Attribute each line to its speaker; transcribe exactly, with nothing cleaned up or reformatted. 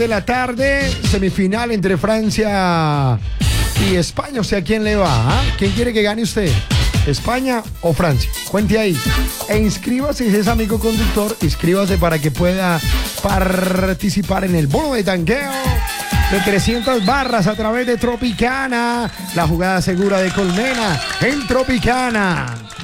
Speaker 1: De la tarde, semifinal entre Francia y España. O sea, ¿quién le va? ¿Ah? ¿Quién quiere que gane usted? ¿España o Francia? Cuente ahí. E inscríbase, si es amigo conductor, inscríbase para que pueda participar en el bono de tanqueo de trescientas barras a través de Tropicana. La jugada segura de Colmena en Tropicana.